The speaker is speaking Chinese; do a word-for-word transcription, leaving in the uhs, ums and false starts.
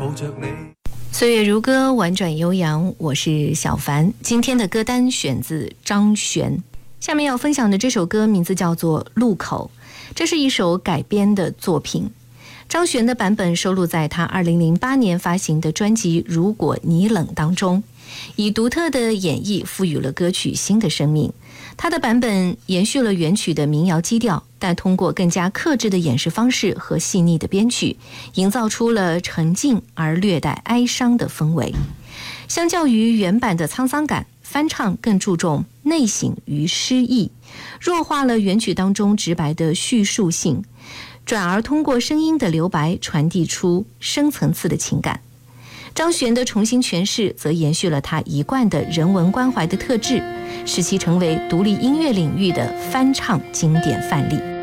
抱着你。 岁月如歌，婉转悠扬，我是小凡。今天的歌单选自张悬，下面要分享的这首歌名字叫做《路口》，这是一首改编的作品。张悬的版本收录在他二零零八年发行的专辑《如果你冷》当中，以独特的演绎赋予了歌曲新的生命。他的版本延续了原曲的民谣基调，但通过更加克制的演示方式和细腻的编曲，营造出了沉静而略带哀伤的氛围。相较于原版的沧桑感，翻唱更注重内省与诗意，弱化了原曲当中直白的叙述性，转而通过声音的留白传递出深层次的情感。张悬的重新诠释则延续了他一贯的人文关怀的特质，使其成为独立音乐领域的翻唱经典范例。